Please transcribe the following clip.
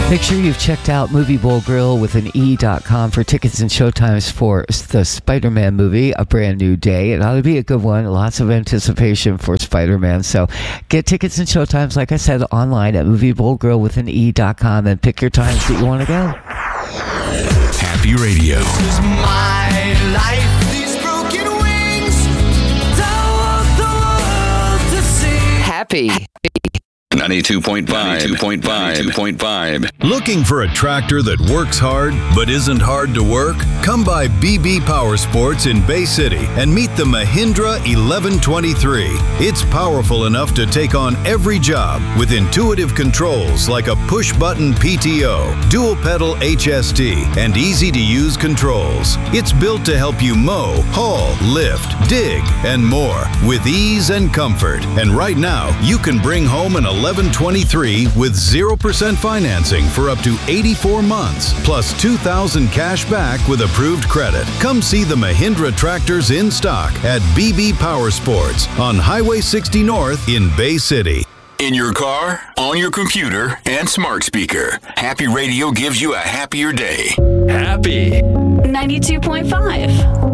Make sure you've checked out Movie Bowl Grill with an E.com for tickets and showtimes for the Spider-Man movie, A Brand New Day. It ought to be a good one. Lots of anticipation for Spider-Man. So get tickets and showtimes, like I said, online at Movie Bowl Grill with an E.com and pick your times that you want to go. Happy Radio. This is my life. These broken wings. Don't want the world to see. Happy. 92.5. Looking for a tractor that works hard but isn't hard to work? Come by BB Power Sports in Bay City and meet the Mahindra 1123. It's powerful enough to take on every job with intuitive controls like a push-button PTO, dual-pedal HST, and easy-to-use controls. It's built to help you mow, haul, lift, dig, and more with ease and comfort. And right now, you can bring home an 1123 with 0% financing for up to 84 months, plus $2,000 cash back with approved credit. Come see the Mahindra tractors in stock at BB Power Sports on Highway 60 North in Bay City. In your car, on your computer, and smart speaker, Happy Radio gives you a happier day. Happy 92.5.